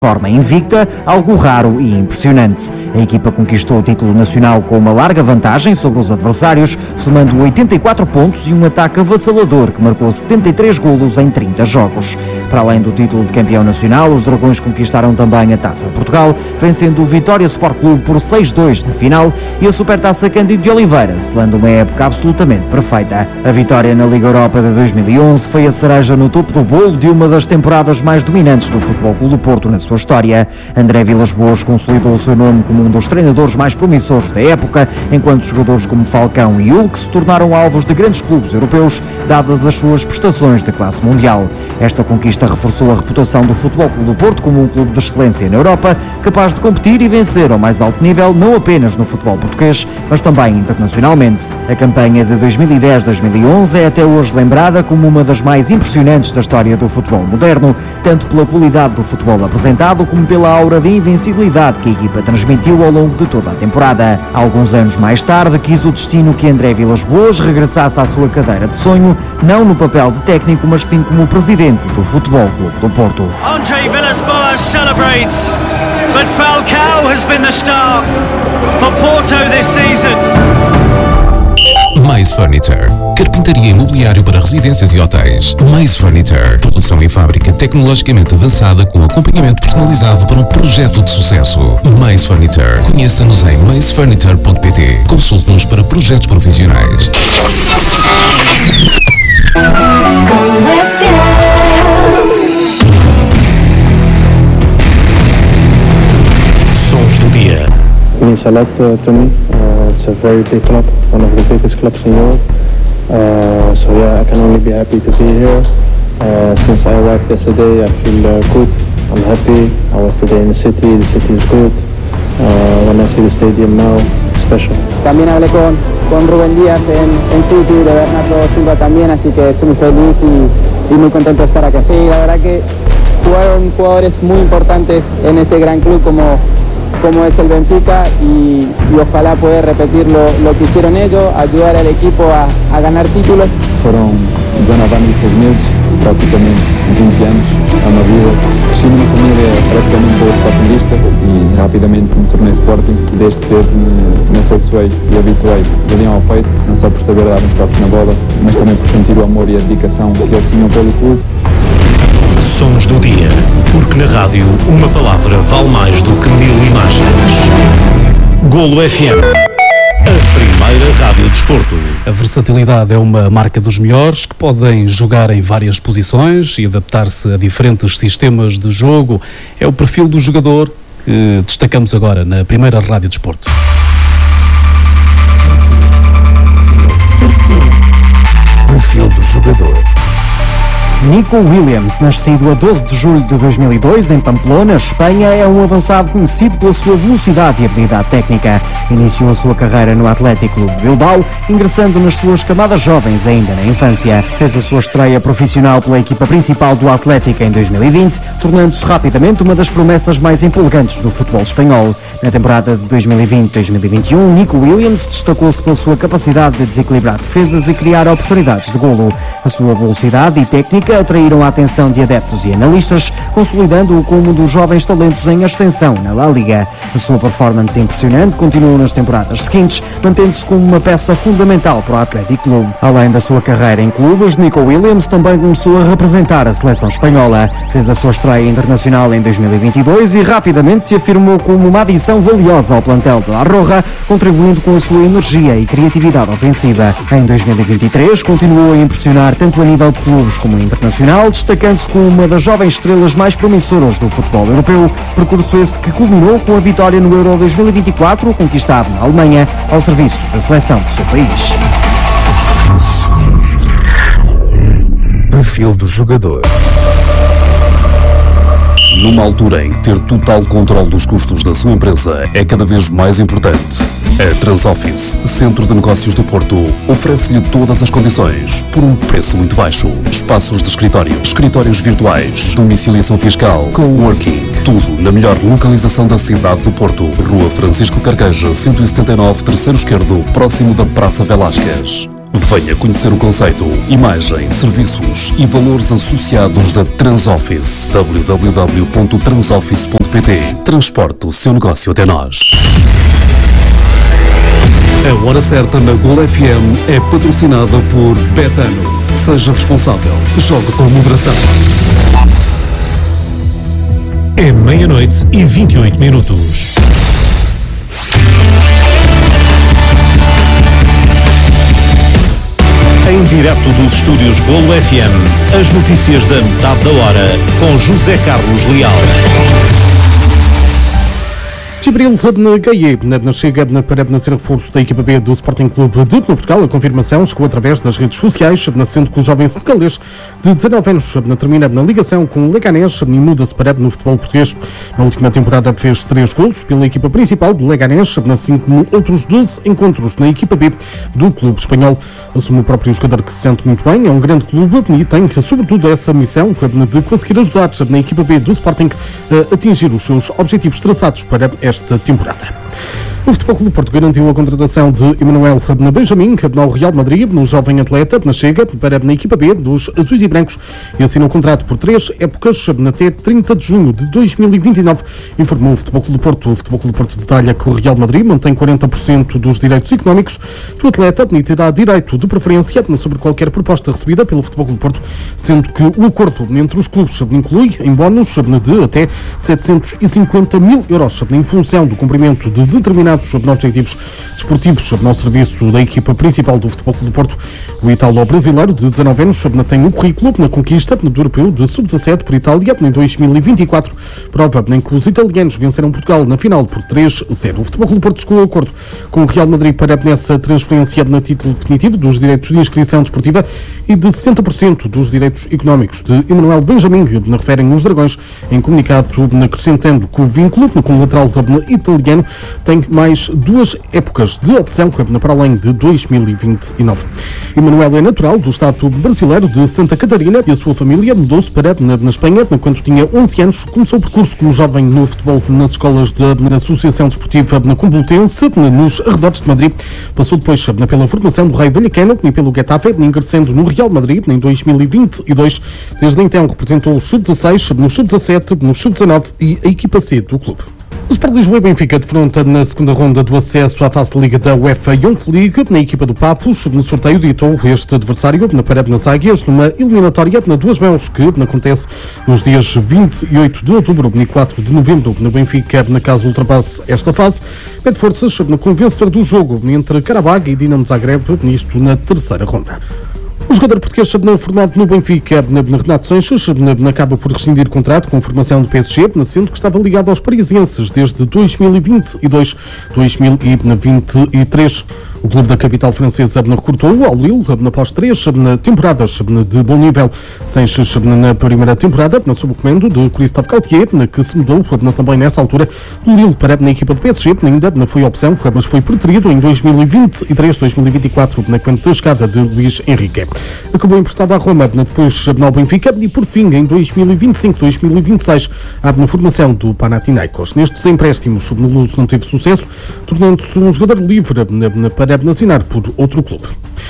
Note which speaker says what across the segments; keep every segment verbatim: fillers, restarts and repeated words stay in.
Speaker 1: forma invicta, algo raro e impressionante. A equipa conquistou o título nacional com uma larga vantagem sobre os adversários, somando oitenta e quatro pontos e um ataque avassalador que marcou setenta e três golos em trinta jogos. Para além do título de campeão nacional, os Dragões conquistaram também a Taça de Portugal, vencendo o Vitória Sport Clube por seis a dois na final e a Supertaça Cândido de Oliveira, selando uma época absolutamente perfeita. A vitória na Liga Europa de dois mil e onze foi a cereja no topo do bolo de uma das temporadas mais dominantes do Futebol Clube do Porto na sua história. André Vilas-Boas consolidou o seu nome como um dos treinadores mais promissores da época, enquanto jogadores como Falcão e Hulk se tornaram alvos de grandes clubes europeus, dadas as suas prestações de classe mundial. Esta conquista reforçou a reputação do Futebol Clube do Porto como um clube de excelência na Europa, capaz de competir e vencer ao mais alto nível, não apenas no futebol português, mas também internacionalmente. A campanha de dois mil e dez a dois mil e onze é até hoje lembrada como uma das mais impressionantes da história do futebol moderno, tanto pela qualidade do futebol apresentado como pela aura de invencibilidade que a equipa transmitiu ao longo de toda a temporada. Alguns anos mais tarde, quis o destino que André Vilas-Boas regressasse à sua cadeira de sonho, não no papel de técnico, mas sim como presidente do Futebol Clube do Porto.
Speaker 2: André Vilas-Boas celebrates, but Falcao has been the star for Porto this season.
Speaker 3: Mais Furniture. Carpintaria imobiliário para residências e hotéis. Mais Furniture. Produção em fábrica tecnologicamente avançada com acompanhamento personalizado para um projeto de sucesso. Mais Furniture. Conheça-nos em mais furniture ponto pt. Consulte-nos para projetos profissionais. Sons do dia.
Speaker 4: Means a lot uh, to me. Uh, it's a very big club, one of the biggest clubs in Europe. Uh, so yeah, I can only be happy to be here. Uh, since I arrived yesterday, I feel uh, good. I'm happy. I was today in the city. The city is good. Uh, when I see the stadium now, it's special.
Speaker 5: También hablé con, con Rubén Díaz en, en City, de Bernardo Silva también, así que estoy muy feliz y, y muy contento de estar acá. Sí, la verdad que jugaron jugadores muy importantes en este gran club como como es el Benfica y, y ojalá poder repetir lo, lo que hicieron ellos, ayudar al equipo a, a ganar títulos.
Speaker 6: Foram dezanove anos e seis meses, praticamente vinte anos, é uma vida. Cresci numa família praticamente toda sportingista e rapidamente me tornei Sporting. Desde cedo me, me afeiçoei e habituei de linha ao peito, não só por saber dar uns toques na bola, mas também por sentir o amor e a dedicação que eles tinham pelo clube.
Speaker 3: Sons do dia, porque na rádio uma palavra vale mais do que mil imagens. Golo F M, a primeira rádio de desporto.
Speaker 7: A versatilidade é uma marca dos melhores, que podem jogar em várias posições e adaptar-se a diferentes sistemas de jogo. É o perfil do jogador que destacamos agora na primeira rádio de desporto.
Speaker 3: Perfil do jogador.
Speaker 1: Nico Williams, nascido a doze de julho de dois mil e dois em Pamplona, Espanha, é um avançado conhecido pela sua velocidade e habilidade técnica. Iniciou a sua carreira no Atlético Clube de Bilbao, ingressando nas suas camadas jovens ainda na infância. Fez a sua estreia profissional pela equipa principal do Atlético em dois mil e vinte, tornando-se rapidamente uma das promessas mais empolgantes do futebol espanhol. Na temporada de dois mil e vinte a dois mil e vinte e um, Nico Williams destacou-se pela sua capacidade de desequilibrar defesas e criar oportunidades de golo. A sua velocidade e técnica atraíram a atenção de adeptos e analistas, consolidando-o como um dos jovens talentos em ascensão na La Liga. A sua performance impressionante continuou nas temporadas seguintes, mantendo-se como uma peça fundamental para o Atlético Clube. Além da sua carreira em clubes, Nico Williams também começou a representar a seleção espanhola. Fez a sua estreia internacional em dois mil e vinte e dois e rapidamente se afirmou como uma adição valiosa ao plantel de La Roja, contribuindo com a sua energia e criatividade ofensiva. Em dois mil e vinte e três, continuou a impressionar tanto a nível de clubes como internacional, destacando-se como uma das jovens estrelas mais promissoras do futebol europeu, percurso esse que culminou com a vitória no Euro dois mil e vinte e quatro, conquistado na Alemanha, ao serviço da seleção do seu país.
Speaker 3: Perfil do jogador. Numa altura em que ter total controle dos custos da sua empresa é cada vez mais importante, a Transoffice, Centro de Negócios do Porto, oferece-lhe todas as condições por um preço muito baixo. Espaços de escritório, escritórios virtuais, domiciliação fiscal, coworking, tudo na melhor localização da cidade do Porto. Rua Francisco Carqueja, cento e setenta e nove, terceiro esquerdo, próximo da Praça Velásquez. Venha conhecer o conceito, imagem, serviços e valores associados da Transoffice. w w w ponto transoffice ponto p t. Transporte o seu negócio até nós. A Hora Certa na Gol F M é patrocinada por Betano. Seja responsável. Jogue com moderação.
Speaker 8: É meia-noite e vinte e oito minutos. Em direto dos estúdios Golo F M, as notícias da metade da hora, com José Carlos Leal.
Speaker 9: Gibril Gaye chega para ser reforço da equipa B do Sporting Clube de Portugal. A confirmação chegou através das redes sociais, sendo que o jovem senegalês de dezanove anos termina na ligação com o Leganés e muda-se para no futebol português. Na última temporada fez três golos pela equipa principal do Leganés, assim como outros doze encontros na equipa B do clube espanhol. Assume o próprio jogador que se sente muito bem, é um grande clube e tem, sobretudo, essa missão de conseguir ajudar na equipa B do Sporting a atingir os seus objetivos traçados para esta temporada. O Futebol Clube do Porto garantiu a contratação de Emanuel Benjamin ao Real Madrid, no jovem atleta, na chega para na equipa B dos azuis e brancos e assinou o contrato por três épocas até trinta de junho de dois mil e vinte e nove, informou o Futebol Clube do Porto. O Futebol Clube do Porto detalha que o Real Madrid mantém quarenta por cento dos direitos económicos do atleta e terá direito de preferência sobre qualquer proposta recebida pelo Futebol Clube do Porto, sendo que o acordo entre os clubes inclui em bónus de até setecentos e cinquenta mil euros em função do cumprimento de determinados objetivos desportivos no serviço da equipa principal do Futebol Clube do Porto. O italo-brasileiro de dezanove anos tem o currículo na conquista do europeu de sub dezassete por Itália em dois mil e vinte e quatro, prova em que os italianos venceram Portugal na final por três a zero. O Futebol Clube do Porto chegou a acordo com o Real Madrid para nessa transferência na título definitivo dos direitos de inscrição desportiva e de sessenta por cento dos direitos económicos de Emanuel Benjamin, referem os Dragões em comunicado, acrescentando que o vínculo com o lateral italiano tem mais duas épocas de opção para além de dois mil e vinte e nove. Emanuel é natural do estado brasileiro de Santa Catarina e a sua família mudou-se para na, na Espanha quando tinha onze anos. Começou o percurso como jovem no futebol nas escolas da de, Associação Desportiva na Complutense, nos arredores de Madrid. Passou depois pela formação do Raio Vallecano e pelo Getafe, ingressando no Real Madrid em dois mil e vinte e dois. Desde então representou o sub dezasseis, no sub dezassete, no sub dezanove e a equipa C do clube. O Sport Lisboa e Benfica defronta na segunda ronda do acesso à fase de Liga da UEFA Young League na equipa do Pafos. No sorteio ditou este adversário na parede nas Águias, numa eliminatória na duas mãos que acontece nos dias vinte e oito de outubro e quatro de novembro. No Benfica, na caso ultrapasse esta fase, mete forças no convencedor do jogo entre Karabag e Dinamo Zagreb, nisto na terceira ronda. O jogador português formado no Benfica, Renato Sanches, acaba por rescindir contrato com formação do P S G, sendo que estava ligado aos parisienses desde dois mil e vinte e dois a dois mil e vinte e três. O clube da capital francesa recrutou ao Lille após três temporadas de bom nível. Sanches, na primeira temporada, sob o comando de Christophe Galtier, que se mudou também nessa altura do Lille para na equipa do P S G, ainda foi opção, mas foi preterido em dois mil e vinte e três a dois mil e vinte e quatro, na quando da chegada de Luís Henrique. Acabou emprestado à Roma, depois ao Benfica e, por fim, em dois mil e vinte e cinco a dois mil e vinte e seis, abre na formação do Panathinaikos. Nestes empréstimos, o Luso não teve sucesso, tornando-se um jogador livre para assinar por outro clube.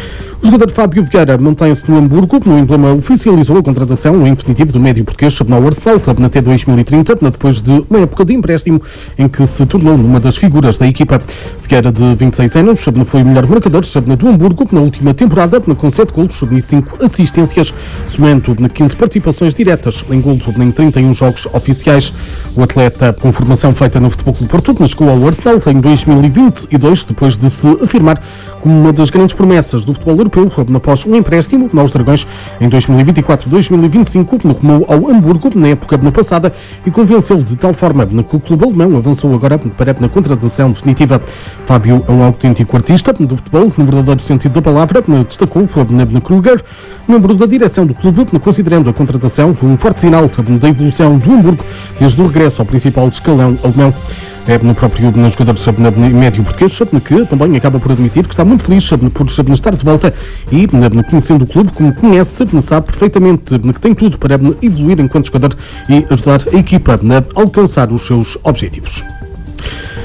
Speaker 9: O jogador Fábio Vieira mantém-se no Hamburgo. No emblema oficializou a contratação em definitivo do médio português no Arsenal até dois mil e trinta, depois de uma época de empréstimo em que se tornou uma das figuras da equipa. Vieira, de vinte e seis anos, foi o melhor marcador do Hamburgo na última temporada, com sete golos e cinco assistências, somando quinze participações diretas em golo em trinta e um jogos oficiais. O atleta, com formação feita no Futebol Clube do Porto, chegou ao Arsenal em dois mil e vinte e dois, depois de se afirmar como uma das grandes promessas do futebol europeu após um empréstimo aos Dragões em dois mil e vinte e quatro a dois mil e vinte e cinco, rumou ao Hamburgo na época passada e convenceu de tal forma que o clube alemão avançou agora para a contratação definitiva. Fábio é um autêntico artista do futebol, no verdadeiro sentido da palavra, destacou na Kruger, membro da direção do clube, considerando a contratação um forte sinal da evolução do Hamburgo desde o regresso ao principal escalão alemão. É no próprio no jogador médio português, que também acaba por admitir que está muito feliz por estar de volta e, conhecendo o clube como conhece, sabe perfeitamente que tem tudo para evoluir enquanto jogador e ajudar a equipa a alcançar os seus objetivos.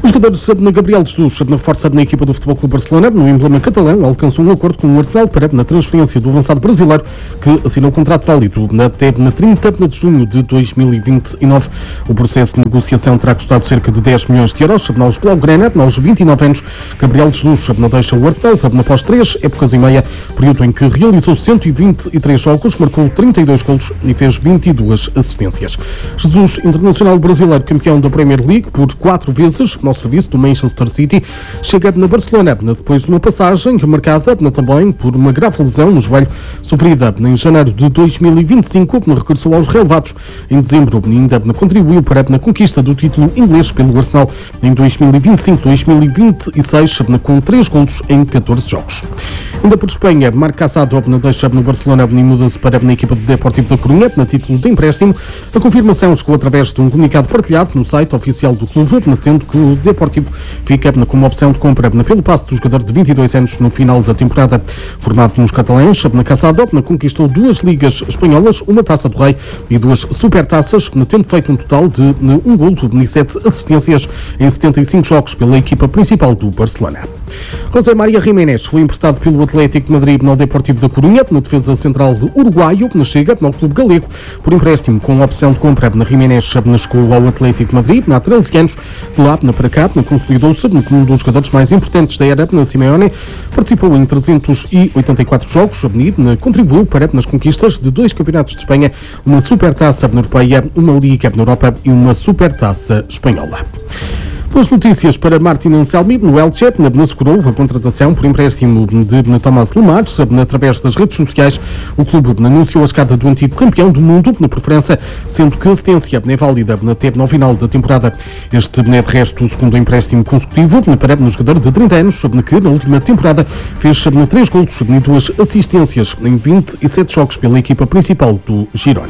Speaker 9: Os jogadores na Gabriel Jesus reforça na equipa do Futebol Clube Barcelona, no emblema catalão, alcançou um acordo com o Arsenal para na transferência do avançado brasileiro, que assinou um contrato válido até na trinta de junho de dois mil e vinte e nove. O processo de negociação terá custado cerca de dez milhões de euros aos Blaugrana, aos vinte e nove anos. Gabriel Jesus deixa o Arsenal após três épocas e meia, período em que realizou cento e vinte e três jogos, marcou trinta e dois golos e fez vinte e duas assistências. Jesus, internacional brasileiro, campeão da Premier League por quatro vezes, ao serviço do Manchester City, chega na Barcelona depois de uma passagem marcada também por uma grave lesão no joelho sofrida em janeiro de dois mil e vinte e cinco, regressou aos relevados em dezembro, ainda contribuiu para a conquista do título inglês pelo Arsenal em dois mil e vinte e cinco dois mil e vinte e seis, com três golos em catorze jogos. Ainda por Espanha, Marc Casado deixa no Barcelona e muda-se para a equipa do Deportivo da Coruña, na título de empréstimo. A confirmação chegou através de um comunicado partilhado no site oficial do clube, sendo que o Deportivo fica com uma opção de compra pelo passe do jogador de vinte e dois anos no final da temporada. Formado nos catalães, Casado conquistou duas ligas espanholas, uma Taça do Rei e duas supertaças, tendo feito um total de um golo e sete assistências em setenta e cinco jogos pela equipa principal do Barcelona. José Maria Jiménez foi emprestado pelo Atlético de Madrid no Deportivo da Coruña, na defesa central do uruguaio, que chega ao clube galego por empréstimo com a opção de compra. Na Jiménez chegou ao Atlético de Madrid há treze anos, de lá para cá consolidou-se como um dos jogadores mais importantes da era na Simeone, participou em trezentos e oitenta e quatro jogos, contribuiu para nas conquistas de dois campeonatos de Espanha, uma supertaça europeia, uma Liga na Europa e uma supertaça espanhola. Boas notícias para Martin Anselmi no Elche, assegurou a contratação por empréstimo de Tomás Lemar. Através das redes sociais, o clube anunciou a chegada do antigo campeão do mundo por França, sendo que a assistência é válida até no final da temporada. Este é de resto o segundo empréstimo consecutivo para um jogador de trinta anos, que na última temporada fez três golos e duas assistências em vinte e sete jogos pela equipa principal do Girona.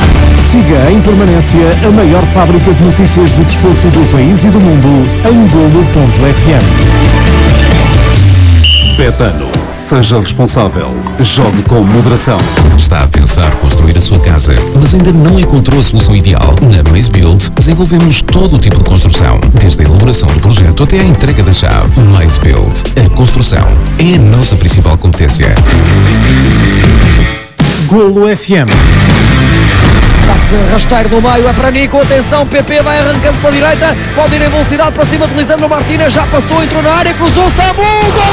Speaker 8: Siga em permanência a maior fábrica de notícias do desporto do país e do mundo em golo ponto f m.
Speaker 3: Betano. Seja responsável. Jogue com moderação.
Speaker 10: Está a pensar construir a sua casa, mas ainda não encontrou a solução ideal? Na Maze Build desenvolvemos todo o tipo de construção, desde a elaboração do projeto até a entrega da chave. Maze Build. A construção é a nossa principal competência.
Speaker 8: Golo F M.
Speaker 11: Passe rasteiro no meio, é para Nico, atenção, P P vai arrancando para a direita, pode ir em velocidade para cima de Lisandro Martínez, já passou, entrou na área, cruzou, Samu, gol!